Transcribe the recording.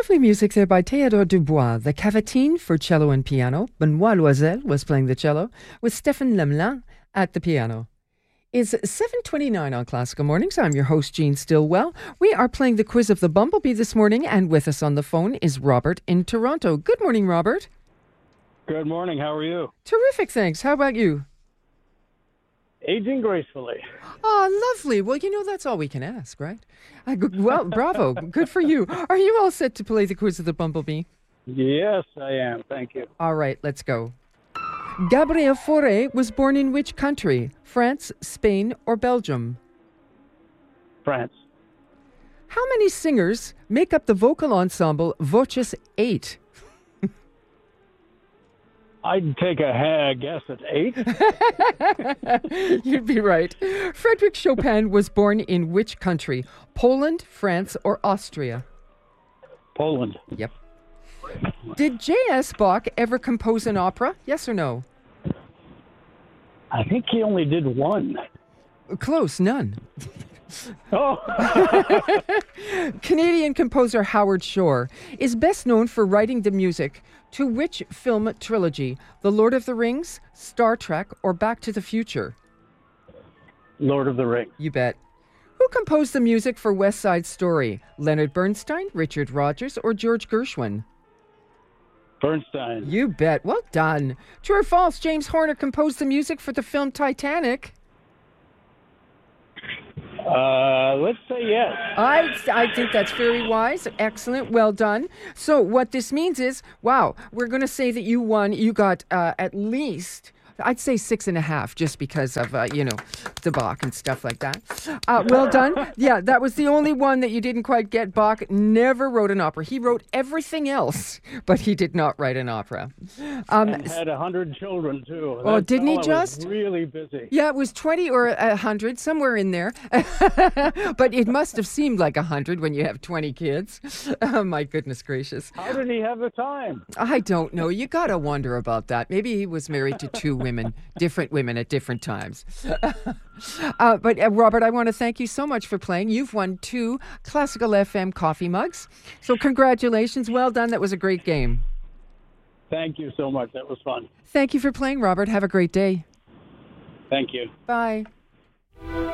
Lovely music there by Théodore Dubois. The Cavatine for cello and piano. Benoit Loisel was playing the cello with Stéphane Lemelin at the piano. It's 7:29 on Classical Mornings. I'm your host, Jean Stillwell. We are playing the quiz of the Bumblebee this morning, and with us on the phone is Robert in Toronto. Good morning, Robert. Good morning. How are you? Terrific, thanks. How about you? Aging gracefully. Oh, lovely. Well, that's all we can ask, right? Well, bravo. Good for you. Are you all set to play the quiz of the Bumblebee? Yes, I am. Thank you. All right, let's go. Gabriel Fauré was born in which country? France, Spain, or Belgium? France. How many singers make up the vocal ensemble Voces 8? I'd take a guess at 8. You'd be right. Frédéric Chopin was born in which country? Poland, France, or Austria? Poland. Yep. Did J.S. Bach ever compose an opera? Yes or no? I think he only did one. Close, none. Oh. Canadian composer Howard Shore is best known for writing the music to which film trilogy? The Lord of the Rings, Star Trek, or Back to the Future? Lord of the Rings. You bet. Who composed the music for West Side Story? Leonard Bernstein, Richard Rodgers, or George Gershwin? Bernstein. You bet. Well done. True or false, James Horner composed the music for the film Titanic? Let's say yes. I think that's very wise. Excellent. Well done. So what this means is, wow, we're going to say that you won. You got at least, I'd say 6.5, just because of, the Bach and stuff like that. Well done. Yeah, that was the only one that you didn't quite get. Bach never wrote an opera. He wrote everything else, but he did not write an opera. And had 100 children, too. Oh, didn't he just? Was really busy. Yeah, it was 20 or 100, somewhere in there. But it must have seemed like 100 when you have 20 kids. Oh, my goodness gracious. How did he have the time? I don't know. You got to wonder about that. Maybe he was married to two women, different women at different times. But Robert, I want to thank you so much for playing. You've won 2 Classical FM coffee mugs. So congratulations. Well done. That was a great game. Thank you so much. That was fun. Thank you for playing, Robert. Have a great day. Thank you. Bye.